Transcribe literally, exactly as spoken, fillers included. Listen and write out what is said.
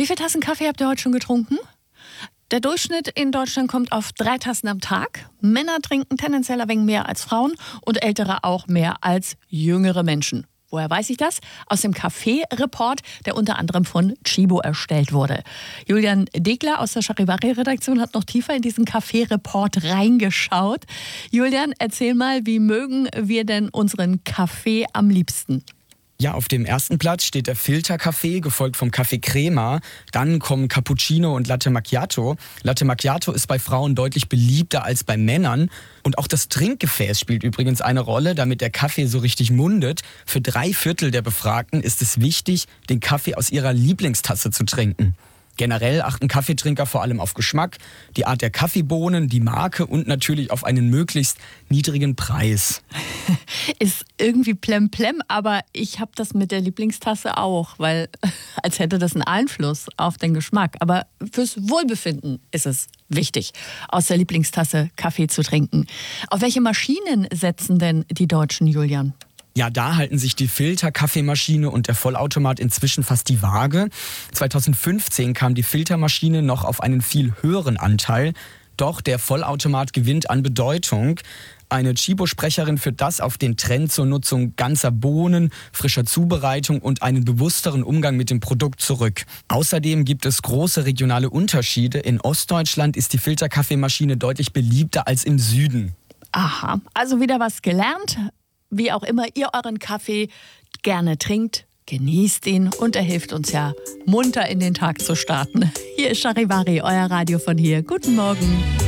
Wie viele Tassen Kaffee habt ihr heute schon getrunken? Der Durchschnitt in Deutschland kommt auf drei Tassen am Tag. Männer trinken tendenziell ein wenig mehr als Frauen und Ältere auch mehr als jüngere Menschen. Woher weiß ich das? Aus dem Kaffee-Report, der unter anderem von Tchibo erstellt wurde. Julian Degler aus der Charivari-Redaktion hat noch tiefer in diesen Kaffee-Report reingeschaut. Julian, erzähl mal, wie mögen wir denn unseren Kaffee am liebsten? Ja, auf dem ersten Platz steht der Filterkaffee, gefolgt vom Kaffee Crema. Dann kommen Cappuccino und Latte Macchiato. Latte Macchiato ist bei Frauen deutlich beliebter als bei Männern. Und auch das Trinkgefäß spielt übrigens eine Rolle, damit der Kaffee so richtig mundet. Für drei Viertel der Befragten ist es wichtig, den Kaffee aus ihrer Lieblingstasse zu trinken. Generell achten Kaffeetrinker vor allem auf Geschmack, die Art der Kaffeebohnen, die Marke und natürlich auf einen möglichst niedrigen Preis. Ist irgendwie plemplem, aber ich habe das mit der Lieblingstasse auch, weil als hätte das einen Einfluss auf den Geschmack. Aber fürs Wohlbefinden ist es wichtig, aus der Lieblingstasse Kaffee zu trinken. Auf welche Maschinen setzen denn die Deutschen, Julian? Ja, da halten sich die Filterkaffeemaschine und der Vollautomat inzwischen fast die Waage. zweitausendfünfzehn kam die Filtermaschine noch auf einen viel höheren Anteil. Doch der Vollautomat gewinnt an Bedeutung. Eine Tchibo-Sprecherin führt das auf den Trend zur Nutzung ganzer Bohnen, frischer Zubereitung und einen bewussteren Umgang mit dem Produkt zurück. Außerdem gibt es große regionale Unterschiede. In Ostdeutschland ist die Filterkaffeemaschine deutlich beliebter als im Süden. Aha, also wieder was gelernt. Wie auch immer ihr euren Kaffee gerne trinkt, genießt ihn und er hilft uns ja, munter in den Tag zu starten. Hier ist Charivari, euer Radio von hier. Guten Morgen.